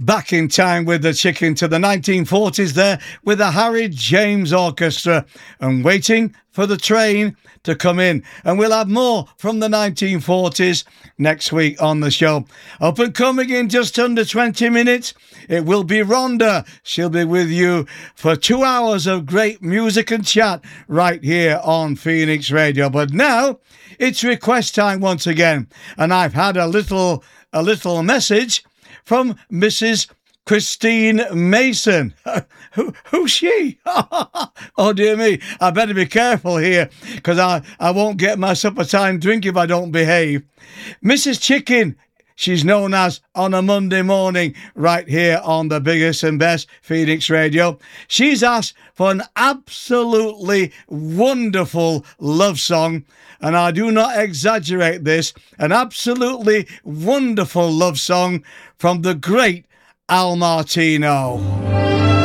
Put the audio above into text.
back in time with the Chicken to the 1940s there with the Harry James Orchestra and Waiting for the Train to Come In. And we'll have more from the 1940s next week on the show. Up and coming in just under 20 minutes, it will be Rhonda. She'll be with you for 2 hours of great music and chat right here on Phoenix Radio. But now it's request time once again. And I've had a little message from Mrs. Christine Mason. Who's she? Oh, dear me. I better be careful here because I won't get my supper time drink if I don't behave. Mrs. Chicken, she's known as on a Monday morning right here on the biggest and best Phoenix Radio. She's asked for an absolutely wonderful love song, and I do not exaggerate this, an absolutely wonderful love song from the great Al Martino.